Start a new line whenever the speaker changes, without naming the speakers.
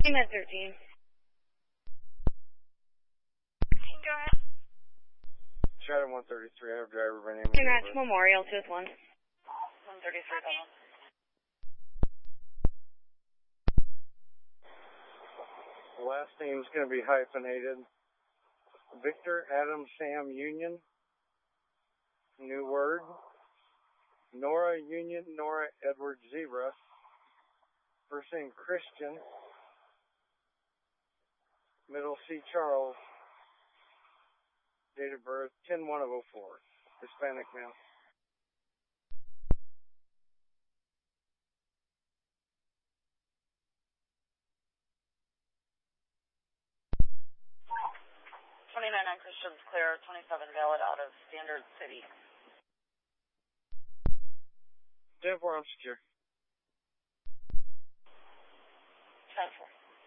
I'm at 13.
Go ahead.
Shadow 133, I have driver by name.
Congrats, Memorial, 2-1.
133, go on.
The last name's going to be hyphenated. Victor Adam Sam Union. New word. Nora Union Nora Edward Zebra. First name Christian. Middle C Charles. Date of birth 10/1/04. Hispanic male.
On Christian's clear, 27 valid out of Standard City.
10-4, I'm secure.
10-4.